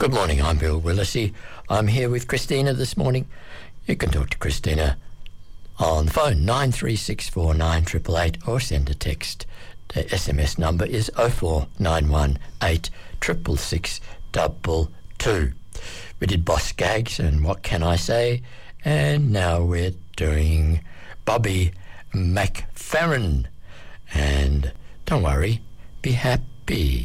Good morning, I'm Bill Willisey. I'm here with Christina this morning. You can talk to Christina on the phone, 93649888, or send a text. The SMS number is 04918 666 We did Boss Gags and What Can I Say? And now we're doing Bobby McFerrin. And don't worry, be happy.